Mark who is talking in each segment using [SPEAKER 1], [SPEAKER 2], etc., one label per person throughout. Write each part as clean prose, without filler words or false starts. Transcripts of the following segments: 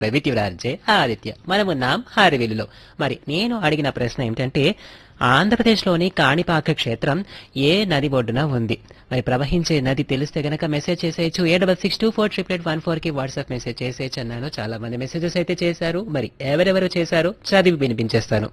[SPEAKER 1] With your RJ Aditya. మనమున్నాం హారివిల్లులో. మరి నేను అడిగిన ప్రశ్న ఏమిటంటే ఆంధ్రప్రదేశ్లోని కాణిపాక క్షేత్రం ఏ నది ఒడ్డున ఉంది? మరి ప్రవహించే నది తెలిస్తే గనక మెసేజ్ చేసేయచ్చు. 8662488814 కి వాట్సాప్ మెసేజ్ చేసేయచ్చు అన్నాను. చాలా మంది మెసేజెస్ అయితే చేశారు. మరి ఎవరెవరు చేశారో చదివి వినిపించేస్తాను.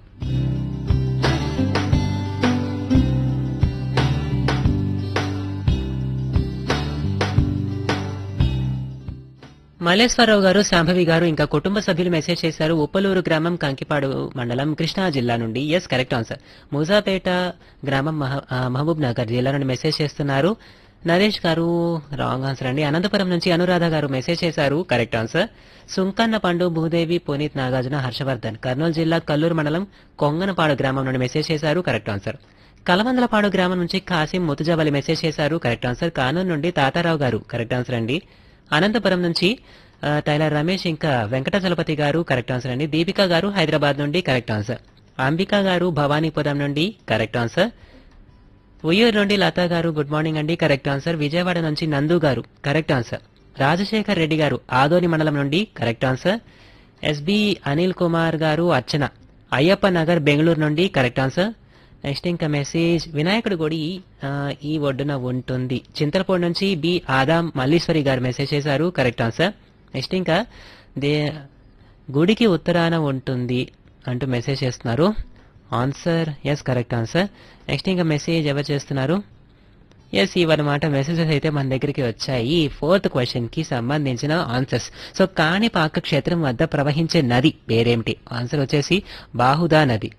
[SPEAKER 1] మల్లేశ్వరరావు గారు, శాంభవి గారు ఇంకా కుటుంబ సభ్యులు మెసేజ్ చేశారు. ఉప్పలూరు గ్రామం, కంకిపాడు మండలం, కృష్ణా జిల్లా నుండి. Yes, correct answer. మూసాపేట గ్రామం, మహబూబ్ నగర్ జిల్లా నుండి మెసేజ్ చేస్తున్నారు. నరేష్ గారు రాంగ్ ఆన్సర్ అండి. అనంతపురం నుంచి అనురాధ గారు మెసేజ్ చేశారు. Correct answer. సుంకన్న పండు, భూదేవి, పునీత్, నాగార్జున, హర్షవర్ధన్ కర్నూలు జిల్లా కల్లూరు మండలం కొంగనపాడు గ్రామం నుండి మెసేజ్ చేశారు. Correct answer. కలమందలపాడు గ్రామం నుంచి కాసిం ముతుజావలి మెసేజ్ చేశారు. Correct answer. కానూన్ నుండి తాతారావు గారు కరెక్ట్ ఆన్సర్ అండి. అనంతపురం నుంచి టైలర్ రమేష్ ఇంకా వెంకట చలపతి గారు కరెక్ట్ ఆన్సర్ అండి. దీపిక గారు హైదరాబాద్ నుండి కరెక్ట్ ఆన్సర్. అంబిక గారు భవానీపురం నుండి కరెక్ట్ ఆన్సర్. ఉయ్యూరు నుండి లతా గారు గుడ్ మార్నింగ్ అండి, కరెక్ట్ ఆన్సర్. విజయవాడ నుంచి నందు గారు కరెక్ట్ ఆన్సర్. రాజశేఖర్ రెడ్డి గారు ఆదోని మండలం నుండి correct answer. SB Anil Kumar గారు అర్చన అయ్యప్ప నగర్ బెంగళూరు నుండి కరెక్ట్ ఆన్సర్. నెక్స్ట్ ఇంకా మెసేజ్ వినాయకుడి గుడి ఈ ఒడ్డున ఉంటుంది. చింతలపూడి నుంచి బి ఆదాం మల్లీశ్వరి గారు మెసేజ్ చేశారు. Correct answer. నెక్స్ట్ ఇంకా గుడికి ఉత్తరాన ఉంటుంది అంటూ మెసేజ్ చేస్తున్నారు. Answer yes, correct answer. Next ఇంకా మెసేజ్ ఎవరు చేస్తున్నారు? ఎస్, ఇవన్నమాట మెసేజెస్ అయితే మన దగ్గరికి వచ్చాయి. ఫోర్త్ క్వశ్చన్ కి సంబంధించిన ఆన్సర్స్. సో కాణిపాక క్షేత్రం వద్ద ప్రవహించే నది పేరేమిటి? ఆన్సర్ వచ్చేసి బాహుదా నది.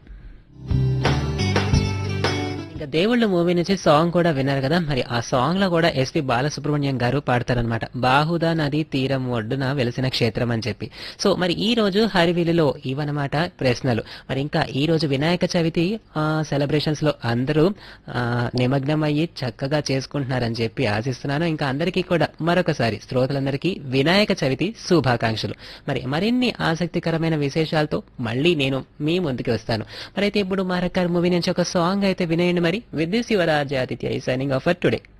[SPEAKER 1] ఇంకా దేవుళ్ళ మూవీ నుంచి సాంగ్ కూడా విన్నారు కదా. మరి ఆ సాంగ్ లో కూడా ఎస్పి బాలసుబ్రహ్మణ్యం గారు పాడతారనమాట, బాహుదా నది తీరం ఒడ్డున వెలిసిన క్షేత్రం అని చెప్పి. సో మరి ఈ రోజు హరివిలులో ఇవన్నమాట ప్రశ్నలు. మరి ఇంకా ఈ రోజు వినాయక చవితి సెలబ్రేషన్స్ లో అందరూ నిమగ్నం అయ్యి చక్కగా చేసుకుంటున్నారని చెప్పి ఆశిస్తున్నాను. ఇంకా అందరికీ కూడా మరొకసారి శ్రోతలందరికీ వినాయక చవితి శుభాకాంక్షలు. మరి మరిన్ని ఆసక్తికరమైన విశేషాలతో మళ్ళీ నేను మీ ముందుకు వస్తాను. మరి అయితే ఇప్పుడు మరొక మూవీ నుంచి ఒక సాంగ్ అయితే వినేయండి. మరి with this your RJ Aditya signing off for today.